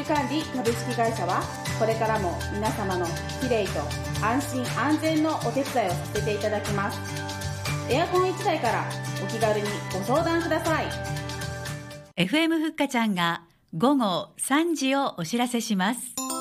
給管理株式会社はこれからも皆様のきれいと安心安全のお手伝いをさせていただきます。エアコン1台からお気軽にご相談ください。 FM ふっかちゃんが午後3時をお知らせします。